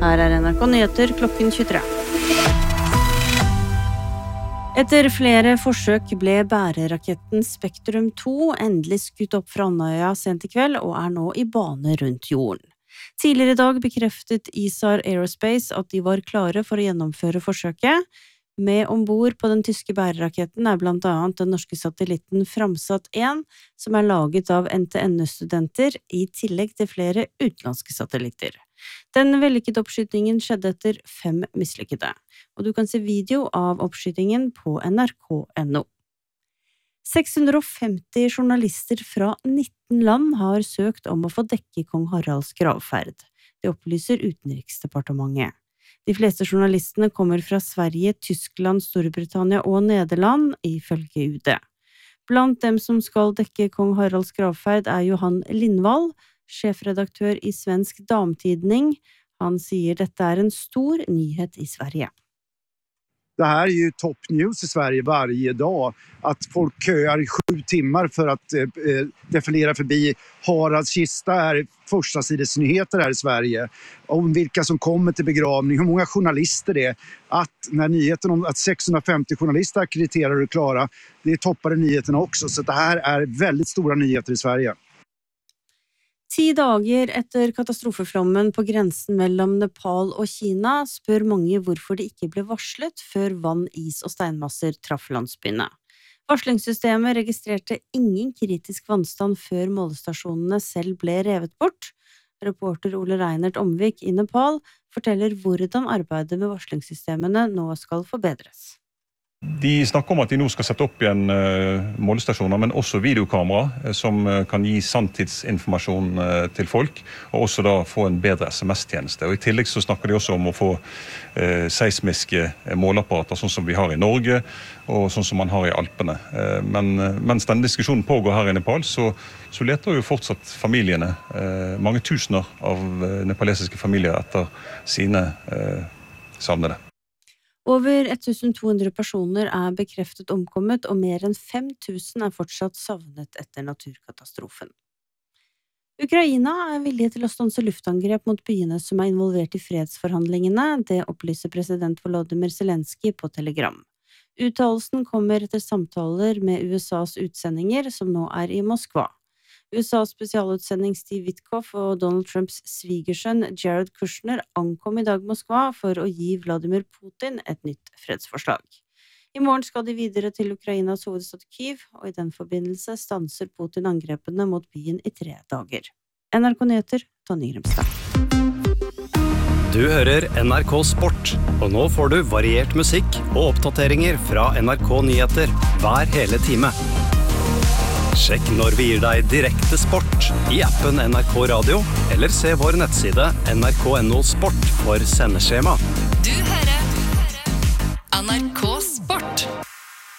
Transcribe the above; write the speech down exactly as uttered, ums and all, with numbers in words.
Her er N R K Nyheter klokken tjuetre. Etter flere forsøk ble bæreraketten Spektrum to endelig skutt opp fra Andøya sent i kveld og er nå i bane rundt jorden. Tidligere i dag bekreftet ISAR Aerospace at de var klare for å gjennomføre forsøket. Med ombord på den tyske bæreraketten er blant annet den norske satellitten Framsat en, som er laget av N T N U-studenter, i tillegg til flere utenlandske satellitter. Den vellykkede oppskytingen skjedde etter fem mislykkede, og du kan se video av oppskytingen på N R K punktum N O. seks hundre og femti journalister fra nitten land har søkt om å få dekke kong Haralds gravferd. Det opplyser Utenriksdepartementet. De fleste journalistene kommer fra Sverige, Tyskland, Storbritannia og Nederland, ifølge U D. Blant dem som skal dekke kong Haralds gravferd er Johan Lindvall, sjefredaktør i Svensk Damtidning. Han sier dette er en stor nyhet i Sverige. Det här är ju top news i Sverige varje dag. Att folk köar i sju timmar för att eh, defilera förbi Haralds kista är första sidesnyheter här i Sverige. Om vilka som kommer till begravning, hur många journalister det är. Att när nyheten om att sex hundra femtio journalister akkrediterar och klara, det toppade nyheterna också. Så det här är väldigt stora nyheter i Sverige. Ti dager etter katastrofeflommen på grensen mellom Nepal og Kina spør mange hvorfor det ikke ble varslet før vann, is og steinmasser traff landsbyene. Varslingssystemet registrerte ingen kritisk vannstand før målestasjonene selv ble revet bort. Reporter Ole Reinert Omvik i Nepal forteller hvordan arbeidet med varslingssystemene nå skal forbedres. De snakker om at de nå skal sette opp igjen målestasjoner, men også videokamera som kan gi sanntidsinformasjon til folk, og også da få en bedre S M S-tjeneste. Og i tillegg så snakker de også om å få eh, seismiske måleapparater, sånn som vi har i Norge, og sånn som man har i Alpene. Eh, men mens denne diskusjonen pågår her i Nepal, så, så leter jo fortsatt familiene, eh, mange tusener av nepalesiske familier etter sine eh, savnede. Over tusen to hundre personer er bekreftet omkommet, og mer enn fem tusen er fortsatt savnet etter naturkatastrofen. Ukraina er villig til å stanse luftangrep mot byene som er involvert i fredsforhandlingene, det opplyser president Volodymyr Zelensky på Telegram. Uttalelsen kommer etter samtaler med U S A's utsendinger, som nå er i Moskva. U S A's spesialutsending Steve Witkoff og Donald Trumps svigersønn Jared Kushner ankom i dag Moskva for å gi Vladimir Putin et nytt fredsforslag. I morgen skal de videre til Ukrainas hovedstad Kyiv, og i den forbindelse stanser Putin angrepene mot byen i tre dager. N R K Nyheter, Tonje Grimstad. Du hører N R K Sport, og nå får du variert musikk og oppdateringer fra N R K Nyheter hver hele time. Sjekk når vi gir deg direkte sport i appen N R K Radio, eller se vår nettside N R K punktum N O Sport for sendeskjema. Du hører N R K Sport.